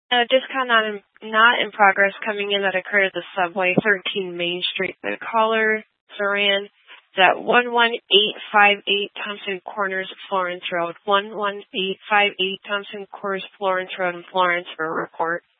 A discount not in progress coming in that occurred at the subway, 13 Main Street. The caller, Zoran, is at 11858 Thompson Corners, Florence Road. 11858 Thompson Corners, Florence Road in Florence for a report.